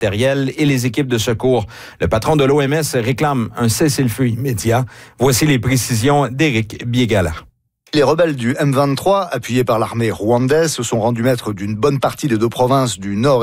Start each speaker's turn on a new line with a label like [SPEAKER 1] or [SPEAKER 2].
[SPEAKER 1] et les équipes de secours. Le patron de l'OMS réclame un cessez-le-feu immédiat. Voici les précisions d'Éric Biegala.
[SPEAKER 2] Les rebelles du M23, appuyés par l'armée rwandaise, se sont rendus maîtres d'une bonne partie des deux provinces du Nord